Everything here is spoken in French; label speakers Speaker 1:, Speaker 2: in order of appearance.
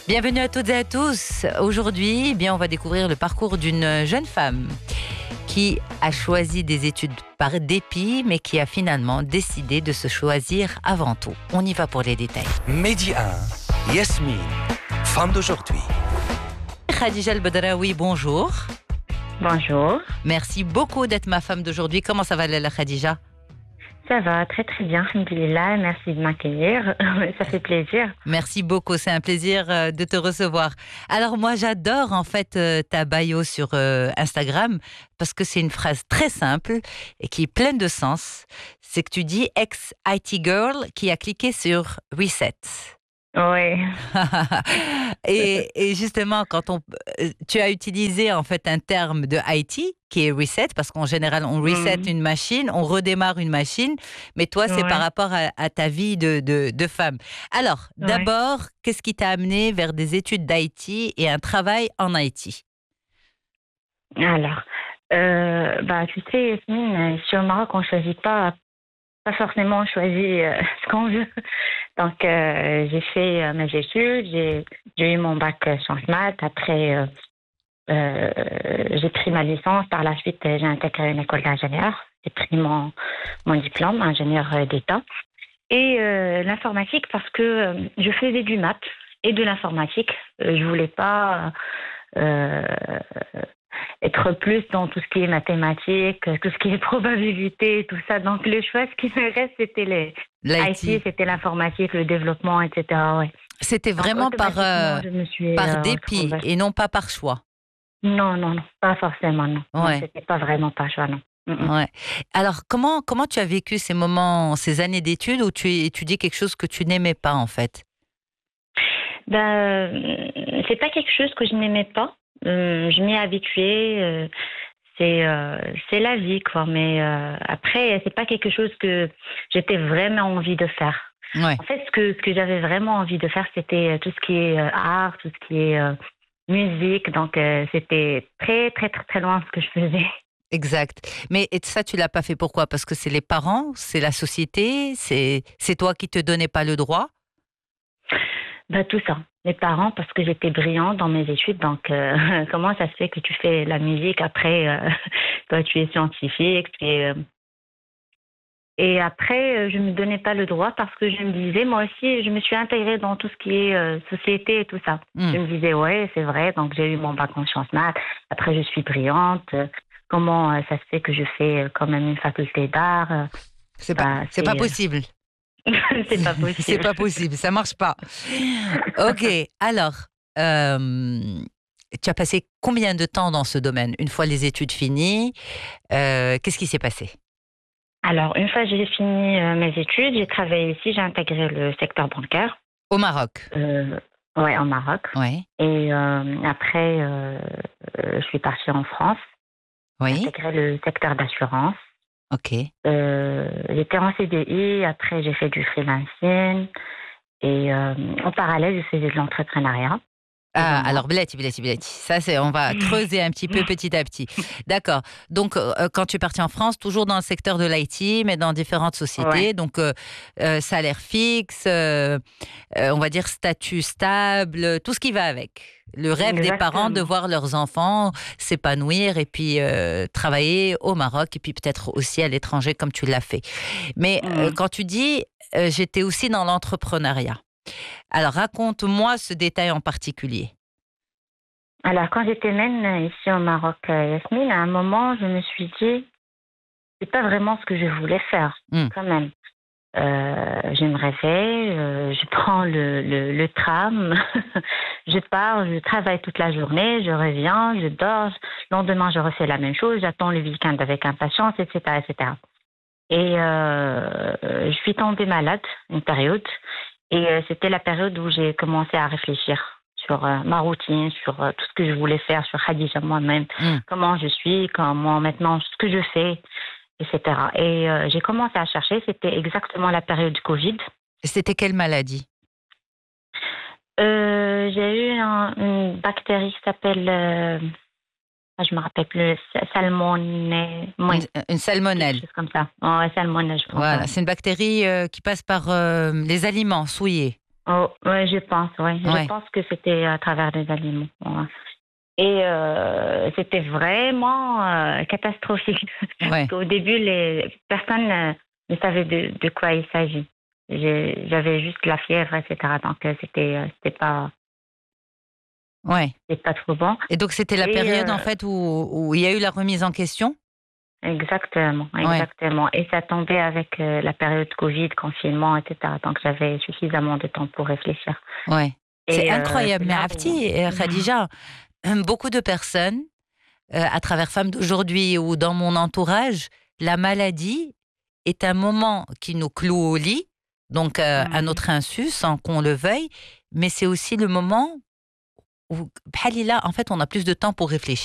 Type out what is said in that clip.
Speaker 1: Bienvenue à toutes et à tous. Aujourd'hui, on va découvrir le parcours d'une jeune femme qui a choisi des études par dépit, mais qui a finalement décidé de se choisir avant tout. On y va pour les détails.
Speaker 2: Midi 1, Yasmine, femme d'aujourd'hui.
Speaker 1: Khadija El-Bedraoui, bonjour.
Speaker 3: Bonjour.
Speaker 1: Merci beaucoup d'être ma femme d'aujourd'hui. Comment ça va, Lala Khadija?
Speaker 3: Ça va très très bien, alhamdoulilah. Merci de m'accueillir. Ça fait plaisir.
Speaker 1: Merci beaucoup, c'est un plaisir de te recevoir. Alors moi, j'adore en fait ta bio sur Instagram parce que c'est une phrase très simple et qui est pleine de sens. C'est que tu dis ex-IT girl qui a cliqué sur Reset.
Speaker 3: Oui.
Speaker 1: et justement, tu as utilisé en fait un terme de IT qui est reset, parce qu'en général, on reset une machine, on redémarre une machine, mais toi, c'est par rapport à ta vie de femme. Alors, d'abord, qu'est-ce qui t'a amené vers des études d'IT et un travail en IT?
Speaker 3: Alors, tu sais, Yasmine, ici au Maroc, on ne choisit pas forcément on choisit ce qu'on veut. Donc, j'ai fait mes études, j'ai eu mon bac sciences maths. Après, j'ai pris ma licence. Par la suite, j'ai intégré une école d'ingénieur. J'ai pris mon diplôme, ingénieur d'État. Et l'informatique, parce que je faisais du maths et de l'informatique. Je voulais pas être plus dans tout ce qui est mathématiques, tout ce qui est probabilité, tout ça. Donc, le choix, ce qui me reste, c'était l'IT, c'était l'informatique, le développement, etc. Ouais.
Speaker 1: C'était vraiment par dépit et non pas par choix.
Speaker 3: Non, pas forcément, non.
Speaker 1: Ouais.
Speaker 3: Non, c'était pas vraiment par choix, non.
Speaker 1: Ouais. Alors, comment tu as vécu ces moments, ces années d'études où tu étudiais quelque chose que tu n'aimais pas, en fait?
Speaker 3: C'est pas quelque chose que je n'aimais pas. Je m'y ai habituée. C'est la vie, quoi. Mais après, c'est pas quelque chose que j'étais vraiment envie de faire.
Speaker 1: Ouais.
Speaker 3: En fait, ce que j'avais vraiment envie de faire, c'était tout ce qui est art, tout ce qui est musique. Donc, c'était très, très, très, très loin de ce que je faisais.
Speaker 1: Exact. Mais et ça, tu l'as pas fait pourquoi? Parce que c'est les parents, c'est la société, c'est toi qui te donnais pas le droit?
Speaker 3: Tout ça. Les parents, parce que j'étais brillante dans mes études. Donc, comment ça se fait que tu fais la musique après, toi, tu es scientifique, Et après, je ne me donnais pas le droit parce que je me disais, moi aussi, je me suis intégrée dans tout ce qui est société et tout ça. Je me disais, ouais, c'est vrai. Donc, j'ai eu mon bac en sciences maths. Après, je suis brillante. Comment ça se fait que je fais quand même une faculté d'art?
Speaker 1: C'est pas possible.
Speaker 3: C'est pas possible.
Speaker 1: C'est pas possible, ça marche pas. Ok, alors, tu as passé combien de temps dans ce domaine? Une fois les études finies, qu'est-ce qui s'est passé?
Speaker 3: Alors, une fois que j'ai fini mes études, j'ai travaillé ici, j'ai intégré le secteur bancaire.
Speaker 1: Au Maroc?
Speaker 3: Oui, au Maroc.
Speaker 1: Ouais.
Speaker 3: Et après, je suis partie en France.
Speaker 1: Oui.
Speaker 3: J'ai intégré le secteur d'assurance.
Speaker 1: Ok.
Speaker 3: J'étais en CDI, après j'ai fait du freelancing. Et en parallèle, je faisais de l'entrepreneuriat.
Speaker 1: Ah, alors Belati. Ça, on va creuser un petit peu petit à petit. D'accord. Donc, quand tu es partie en France, toujours dans le secteur de l'IT, mais dans différentes sociétés.
Speaker 3: Ouais.
Speaker 1: Donc, salaire fixe, on va dire statut stable, tout ce qui va avec. Le rêve des parents de voir leurs enfants s'épanouir et puis travailler au Maroc et puis peut-être aussi à l'étranger comme tu l'as fait. Mais quand tu dis j'étais aussi dans l'entrepreneuriat. Alors, raconte-moi ce détail en particulier.
Speaker 3: Alors, quand j'étais même ici au Maroc, Yasmine, à un moment, je me suis dit, c'est pas vraiment ce que je voulais faire, quand même. Je me réveille, je prends le tram, je pars, je travaille toute la journée, je reviens, je dors. Le lendemain, je refais la même chose, j'attends le week-end avec impatience, etc., etc. Et je suis tombée malade une période. Et c'était la période où j'ai commencé à réfléchir sur ma routine, sur tout ce que je voulais faire, sur Khadija moi-même, comment je suis, comment maintenant, ce que je fais, etc. Et j'ai commencé à chercher, c'était exactement la période du Covid.
Speaker 1: C'était quelle maladie?
Speaker 3: J'ai eu une bactérie qui s'appelle, je me rappelle plus, salmonelle.
Speaker 1: Une salmonelle.
Speaker 3: Quelque chose comme ça. Ouais, salmonelle, je pense.
Speaker 1: Voilà, c'est une bactérie qui passe par les aliments souillés.
Speaker 3: Oh, ouais, je pense, ouais. Je pense que c'était à travers les aliments. Ouais. Et c'était vraiment catastrophique. Parce qu'au début, les personnes ne savaient de quoi il s'agit. J'avais juste la fièvre, etc. Donc, c'était pas...
Speaker 1: Ouais.
Speaker 3: C'est pas trop bon.
Speaker 1: Et donc, c'était la période, en fait, où il y a eu la remise en question?
Speaker 3: Exactement. Et ça tombait avec la période Covid, confinement, etc. Donc, j'avais suffisamment de temps pour réfléchir.
Speaker 1: Ouais. C'est incroyable. Mais Afti, Khadija, beaucoup de personnes, à travers Femmes d'aujourd'hui ou dans mon entourage, la maladie est un moment qui nous cloue au lit, donc à notre insu, sans qu'on le veuille, mais c'est aussi le moment où, en fait, on a plus de temps pour réfléchir.